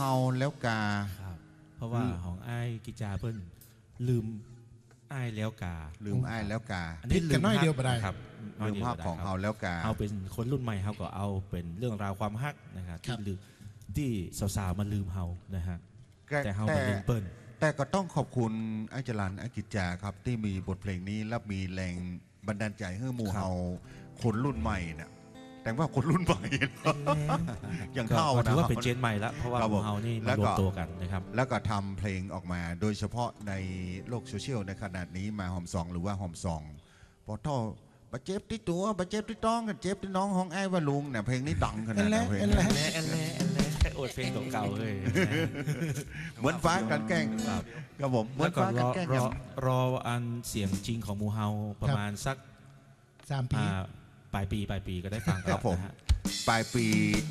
าแล้วกาครับเพราะว่าของไอ้กิจาเพิ่นลืมไอ้แล้วกาลืมอ้ายแล้วกาผิดกันน้อยเดียวไปได้ครับลืมภาพของเฮาแล้วกาเอาเป็นคนรุ่นใหม่เฮาก็เอาเป็นเรื่องราวความฮักนะครับที่ลืมที่สาวๆมาลืมเฮานะฮะแต่เฮามาลืมเปิ้ลแต่ก็ต้องขอบคุณไอ้จรัญไอ้กิจจาครับที่มีบทเพลงนี้และมีแรงบันดาลใจให้หมู่เฮาคนรุ่นใหม่เนี่ยแต่ว่าคนรุ่นใหม่อย่างเท่านะถือว่าเป็นเจนใหม่แล้วเพราะว่าหมู่เฮานี่มารวมตัวกันนะครับแล้วก็ทำเพลงออกมาโดยเฉพาะในโลกโซเชียลในขนาดนี้มาหอมซองหรือว่าหอมซองพอท่อบาเจ็บที่ตัวบาเจ็บที่ต้องกันเจ็บที่น้องของไอ้ว่าลุงเนี่ยเพลงนี้ดังขนาดนั้นเพลงโอดเพลงเก่าๆเลยเหมือนฟ้ากันแกล้งครับผมเหมือนฟ้ากันแกล้งรออันเสียงจริงของหมู่เฮาประมาณสัก 3 ปีปลายปีก็ได้ฟังครับผมปลายปี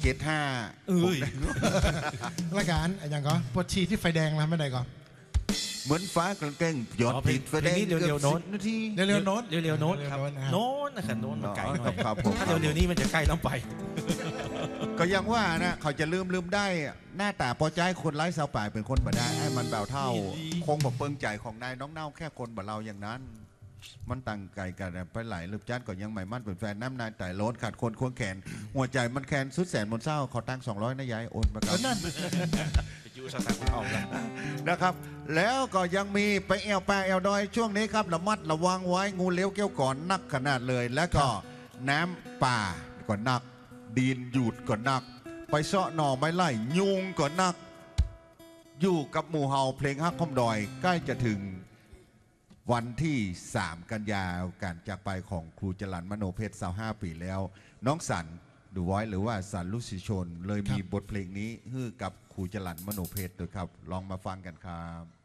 75 รายการอย่างก็ปวดฉี่ที่ไฟแดงแล้วไม่ได้ก่อนเหมือนฟ้ากันแกล้งหยดติดไฟแดงเร็วๆโน้ตเร็วๆโน้ตโน้ตครับโน้ตนะครับโน้ตมันไกลหน่อยถ้าเร็วๆนี้มันจะใกล้ต้องไปก็ยังว่านะเขาจะลืมได้หน้าตาพอใจคนไร้สาวป่ายเป็นคนบ่ได้ให้มันเบาเท่าคงบอกเปิงใจของนายน้องเน่าแค่คนบ่เราอย่างนั้นมันตั้งไก่กันไปหลายลืมจันก็ยังใหม่มั่นเป็นแฟนน้ำนายแต่ล้นขาดคนควงแขนหัวใจมันแขนสุดแสนมนเศร้าขอตั้ง200นะยายโอนมาครับนั่นไปยูสตังค์ออกแล้วนะครับแล้วก็ยังมีไปแอวป่าแอวดอยช่วงนี้ครับระมัดระวังไว้งูเลี้ยวเกี้ยวก่อนนักขนาดเลยแล้วก็น้ำป่าก่อนนักดินหยุดก่อนนักไปเสาะหน่อไม้ไล่ยุงก่อนนักอยู่กับหมู่เฮาเพลงฮักคอมดอยใกล้จะถึงวันที่3 กันยาการจากไปของครูจรัญมโนเพชร25 ปีแล้วน้องสันดูไว้หรือว่าสันลุสิชนเลยมีบทเพลงนี้ให้กับครูจรัญมโนเพชรด้วยครับลองมาฟังกันครับ